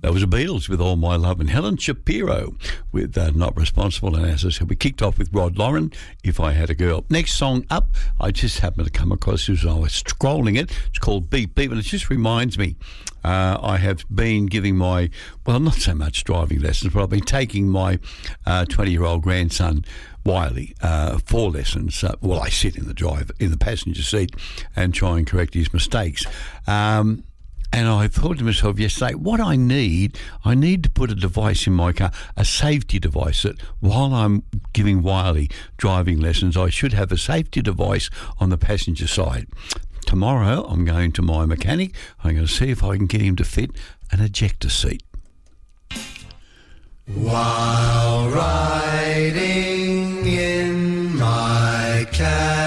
That was the Beatles with All My Love, and Helen Shapiro with Not Responsible. And as I said, we kicked off with Rod Lauren, If I Had a Girl. Next song up, I just happened to come across as I was scrolling it. It's called Beep Beep, and it just reminds me, I have been giving my, well, not so much driving lessons, but I've been taking my 20-year-old grandson, Wiley, 4 lessons. Well, I sit in the passenger seat and try and correct his mistakes. And I thought to myself yesterday, what I need to put a device in my car, a safety device, that while I'm giving Wiley driving lessons, I should have a safety device on the passenger side. Tomorrow, I'm going to my mechanic. I'm going to see if I can get him to fit an ejector seat. While riding in my cab,